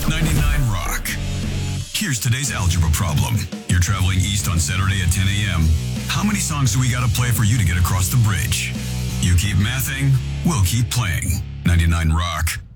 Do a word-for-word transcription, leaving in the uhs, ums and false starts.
ninety-nine Rock. Here's today's algebra problem. You're traveling east on Saturday at ten a.m. How many songs do we gotta play for you to get across the bridge? You keep mathing, we'll keep playing. ninety-nine Rock.